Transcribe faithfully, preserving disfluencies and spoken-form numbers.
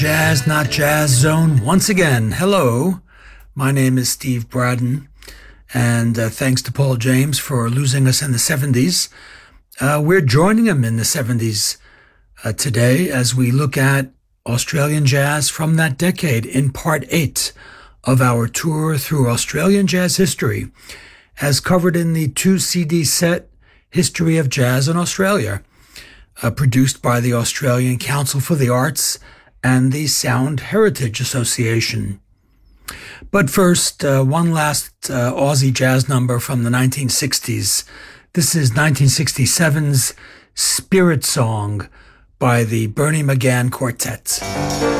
Jazz Not Jazz Zone once again. Hello, my name is Steve Braden, and uh, thanks to Paul James for losing us in the seventies. Uh, we're joining him in the seventies uh, today as we look at Australian jazz from that decade in part eight of our tour through Australian jazz history, as covered in the two C D set History of Jazz in Australia, uh, produced by the Australian Council for the Arts and the Sound Heritage Association. But first, uh, one last uh, Aussie jazz number from the nineteen sixties. This is nineteen sixty-seven's Spirit Song by the Bernie McGann Quartet.